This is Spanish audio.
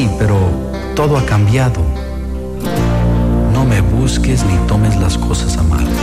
sí, pero todo ha cambiado. No me busques ni tomes las cosas a mal.